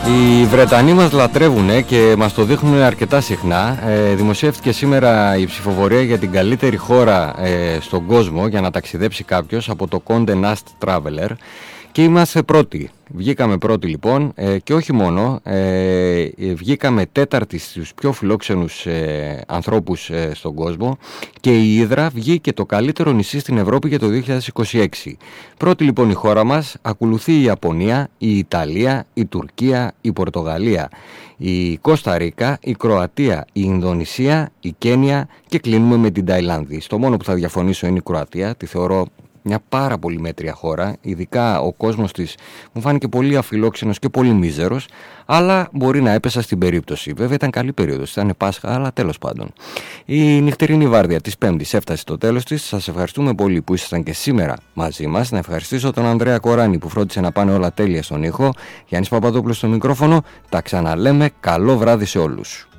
Οι Βρετανοί μας λατρεύουν και μας το δείχνουν αρκετά συχνά. Δημοσιεύτηκε σήμερα η ψηφοφορία για την καλύτερη χώρα στον κόσμο για να ταξιδέψει κάποιος από το Condé Nast Traveler και είμαστε πρώτοι. Βγήκαμε πρώτοι λοιπόν και όχι μόνο, βγήκαμε τέταρτοι στους πιο φιλόξενους ανθρώπους στον κόσμο και η Ύδρα βγήκε το καλύτερο νησί στην Ευρώπη για το 2026. Πρώτη λοιπόν η χώρα μας, ακολουθεί η Ιαπωνία, η Ιταλία, η Τουρκία, η Πορτογαλία, η Κώστα Ρίκα, η Κροατία, η Ινδονησία, η Κένια και κλείνουμε με την Ταϊλάνδη. Στο μόνο που θα διαφωνήσω είναι η Κροατία, τη θεωρώ μια πάρα πολύ μέτρια χώρα, ειδικά ο κόσμος της μου φάνηκε πολύ αφιλόξενος και πολύ μίζερος, αλλά μπορεί να έπεσα στην περίπτωση. Βέβαια ήταν καλή περίοδος, ήταν Πάσχα, αλλά τέλος πάντων. Η νυχτερινή βάρδια της Πέμπτης έφτασε στο τέλος της. Σας ευχαριστούμε πολύ που ήσασταν και σήμερα μαζί μας. Να ευχαριστήσω τον Ανδρέα Κοράνη που φρόντισε να πάνε όλα τέλεια στον ήχο. Γιάννης Παπαδόπουλος στο μικρόφωνο. Τα ξαναλέμε. Καλό βράδυ σε όλους.